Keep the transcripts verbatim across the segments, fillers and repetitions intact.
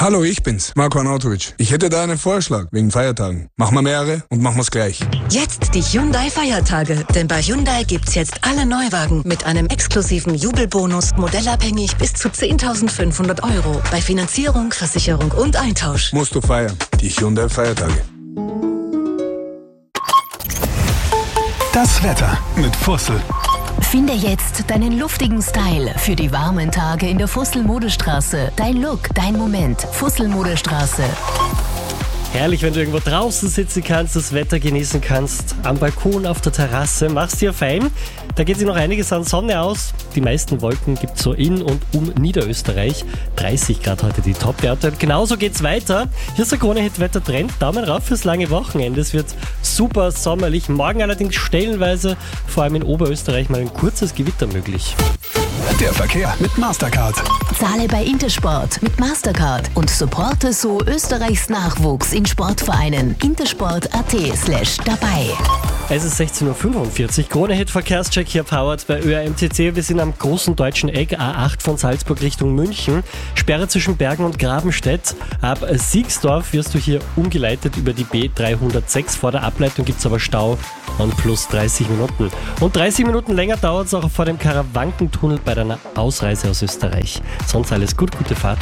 Hallo, ich bin's, Marko Arnautovic. Ich hätte da einen Vorschlag wegen Feiertagen. Machen wir mehrere und machen wir's gleich. Jetzt die Hyundai Feiertage. Denn bei Hyundai gibt's jetzt alle Neuwagen mit einem exklusiven Jubelbonus, modellabhängig bis zu zehntausendfünfhundert Euro. Bei Finanzierung, Versicherung und Eintausch. Musst du feiern. Die Hyundai Feiertage. Das Wetter mit Fussel. Finde jetzt deinen luftigen Style für die warmen Tage in der Fussel-Modestraße. Dein Look, dein Moment. Fussel-Modestraße. Herrlich, wenn du irgendwo draußen sitzen kannst, das Wetter genießen kannst, am Balkon, auf der Terrasse, mach's dir fein. Da geht sich noch einiges an Sonne aus. Die meisten Wolken gibt's so in und um Niederösterreich. dreißig Grad heute die Top-Werte. Und genauso geht's weiter. Hier ist der Krone-Hit-Wetter-Trend. Daumen rauf fürs lange Wochenende. Es wird super sommerlich. Morgen allerdings stellenweise, vor allem in Oberösterreich, mal ein kurzes Gewitter möglich. Der Verkehr mit Mastercard. Zahle bei Intersport mit Mastercard und supporte so Österreichs Nachwuchs in Sportvereinen. intersport.at slash dabei. Es ist sechzehn Uhr fünfundvierzig. Krone-Hit-Verkehrscheck hier powered bei Ö R M T C. Wir sind am großen deutschen Eck A acht von Salzburg Richtung München. Sperre zwischen Bergen und Grabenstedt. Ab Siegsdorf wirst du hier umgeleitet über die B dreihundertsechs. Vor der Ableitung gibt es aber Stau und plus dreißig Minuten. Und dreißig Minuten länger dauert es auch vor dem Karawankentunnel bei deiner Ausreise aus Österreich. Sonst alles gut, gute Fahrt.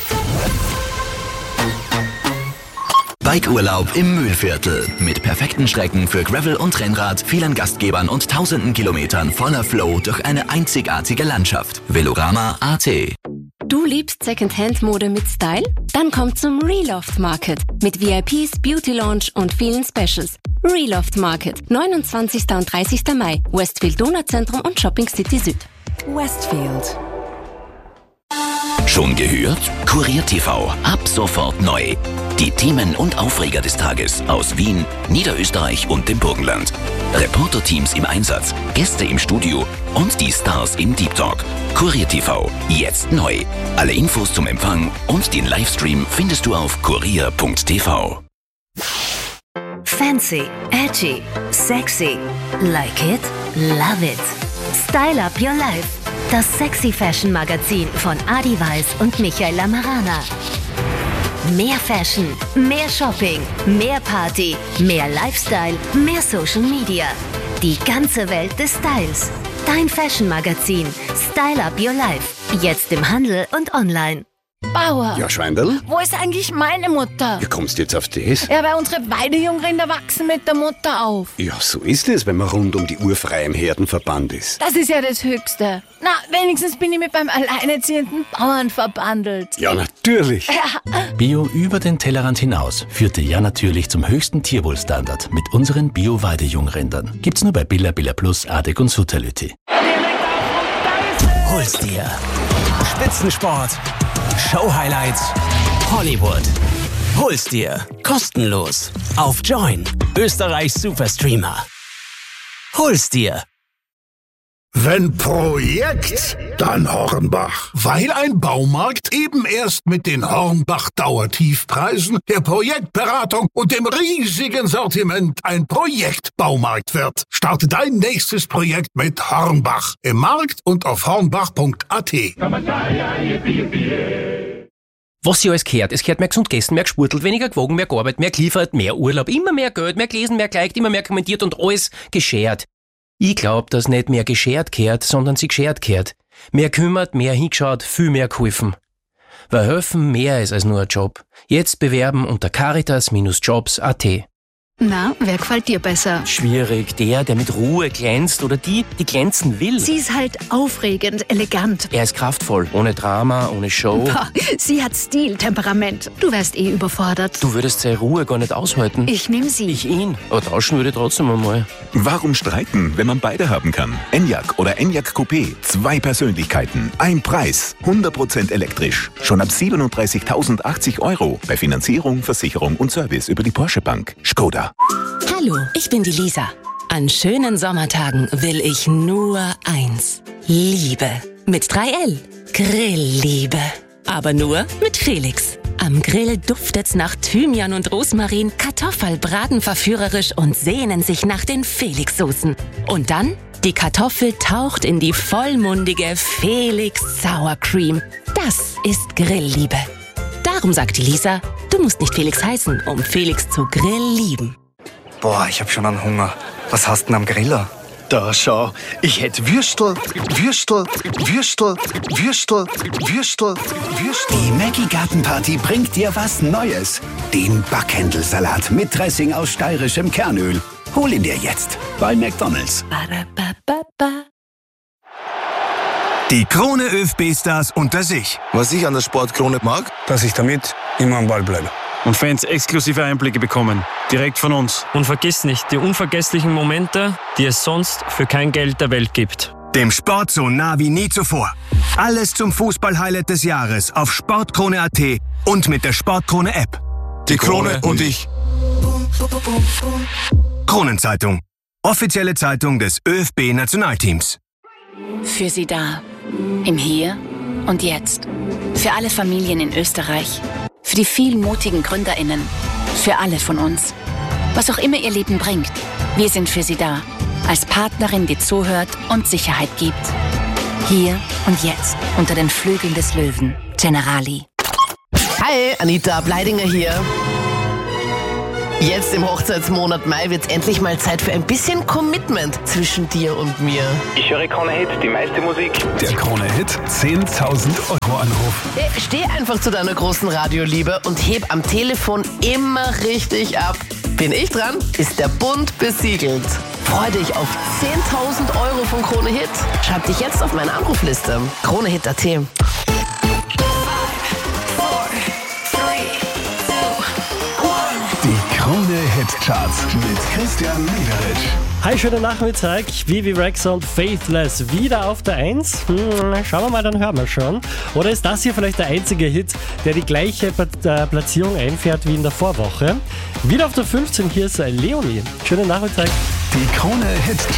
Bikeurlaub im Mühlviertel. Mit perfekten Strecken für Gravel und Rennrad, vielen Gastgebern und tausenden Kilometern voller Flow durch eine einzigartige Landschaft. Velorama Punkt A T. Du liebst Secondhand-Mode mit Style? Dann komm zum Reloft Market mit V I Ps, Beauty Lounge und vielen Specials. Reloft Market, neunundzwanzigsten und dreißigsten Mai, Westfield Donauzentrum und Shopping City Süd. Westfield. Schon gehört? Kurier T V, ab sofort neu. Die Themen und Aufreger des Tages aus Wien, Niederösterreich und dem Burgenland. Reporterteams im Einsatz, Gäste im Studio und die Stars im Deep Talk. Kurier T V, jetzt neu. Alle Infos zum Empfang und den Livestream findest du auf kurier punkt t v. Fancy, edgy, sexy. Like it? Love it. Style Up Your Life. Das Sexy Fashion Magazin von Adi Weiß und Michael Lamarana. Mehr Fashion, mehr Shopping, mehr Party, mehr Lifestyle, mehr Social Media. Die ganze Welt des Styles. Dein Fashion Magazin. Style Up Your Life. Jetzt im Handel und online. Bauer. Ja, Schweindl? Wo ist eigentlich meine Mutter? Wie kommst du jetzt auf das? Ja, weil unsere Weidejungrinder wachsen mit der Mutter auf. Ja, so ist es, wenn man rund um die Uhr frei im Herdenverband ist. Das ist ja das Höchste. Na, wenigstens bin ich mit beim alleinerziehenden Bauern verbandelt. Ja, natürlich. Ja. Bio über den Tellerrand hinaus führte ja natürlich zum höchsten Tierwohlstandard mit unseren Bio-Weidejungrindern. Gibt's nur bei Billa, Billa Plus, Adek und Sutality. Hol's dir. Spitzensport. Show-Highlights, Hollywood. Hol's dir kostenlos auf Join, Österreichs Superstreamer. Hol's dir. Wenn Projekt, dann Hornbach. Weil ein Baumarkt eben erst mit den Hornbach-Dauertiefpreisen, der Projektberatung und dem riesigen Sortiment ein Projektbaumarkt wird. Starte dein nächstes Projekt mit Hornbach. Im Markt und auf hornbach punkt a t. Was sie alles gehört. Es gehört mehr gesund gegessen, mehr gesportelt, weniger gewogen, mehr gearbeitet, mehr geliefert, mehr Urlaub, immer mehr Geld, mehr gelesen, mehr geliked, immer mehr kommentiert und alles geschert. Ich glaub, dass nicht mehr geschert gehört, sondern sie geschert gehört. Mehr kümmert, mehr hingeschaut, viel mehr geholfen. Weil helfen mehr ist als nur ein Job. Jetzt bewerben unter caritas Jobs punkt a t. Na, wer gefällt dir besser? Schwierig, der, der mit Ruhe glänzt oder die, die glänzen will. Sie ist halt aufregend, elegant. Er ist kraftvoll, ohne Drama, ohne Show. Boah, sie hat Stil, Temperament. Du wärst eh überfordert. Du würdest seine Ruhe gar nicht aushalten. Ich nehm sie. Ich ihn. Aber tauschen würde ich trotzdem einmal. Warum streiten, wenn man beide haben kann? Enyaq oder Enyaq Coupé. Zwei Persönlichkeiten, ein Preis. hundert Prozent elektrisch. Schon ab siebenunddreißigtausendachtzig Euro. Bei Finanzierung, Versicherung und Service über die Porsche Bank. Skoda. Hallo, ich bin die Lisa. An schönen Sommertagen will ich nur eins. Liebe. Mit drei L. Grillliebe. Aber nur mit Felix. Am Grill duftet's nach Thymian und Rosmarin, Kartoffel braten verführerisch und sehnen sich nach den Felix-Soßen. Und dann, die Kartoffel taucht in die vollmundige Felix Sour Cream. Das ist Grillliebe. Darum sagt die Lisa, du musst nicht Felix heißen, um Felix zu Grill lieben. Boah, ich hab schon einen Hunger. Was hast du denn am Griller? Da schau, ich hätt Würstel, Würstel, Würstel, Würstel, Würstel, Würstel. Die Maggi Gartenparty bringt dir was Neues. Den Backhändelsalat mit Dressing aus steirischem Kernöl. Hol ihn dir jetzt bei McDonald's. Die Krone ÖFB-Stars unter sich. Was ich an der Sportkrone mag, dass ich damit immer am Ball bleibe. Und Fans exklusive Einblicke bekommen. Direkt von uns. Und vergiss nicht, die unvergesslichen Momente, die es sonst für kein Geld der Welt gibt. Dem Sport so nah wie nie zuvor. Alles zum Fußball-Highlight des Jahres auf sportkrone punkt at und mit der Sportkrone-App. Die Krone und ich. Kronenzeitung. Offizielle Zeitung des ÖFB-Nationalteams. Für Sie da. Im Hier und Jetzt. Für alle Familien in Österreich. Für die vielen mutigen GründerInnen. Für alle von uns. Was auch immer Ihr Leben bringt. Wir sind für Sie da. Als Partnerin, die zuhört und Sicherheit gibt. Hier und jetzt. Unter den Flügeln des Löwen. Generali. Hi, Anita Bleidinger hier. Jetzt im Hochzeitsmonat Mai wird es endlich mal Zeit für ein bisschen Commitment zwischen dir und mir. Ich höre Krone Hit, die meiste Musik. Der Krone Hit zehntausend Euro Anruf. Hey, steh einfach zu deiner großen Radioliebe und heb am Telefon immer richtig ab. Bin ich dran, ist der Bund besiegelt. Freu dich auf zehntausend Euro von Krone Hit. Schreib dich jetzt auf meine Anrufliste. Krone Hit punkt at. Die Krone Hit Charts mit Christian Mederich. Hi, schönen Nachmittag. Vivi Rex und Faithless wieder auf der eins. Hm, schauen wir mal, dann hören wir schon. Oder ist das hier vielleicht der einzige Hit, der die gleiche Platzierung einfährt wie in der Vorwoche? Wieder auf der fünfzehn, hier ist Leonie. Schönen Nachmittag. Die Krone Hit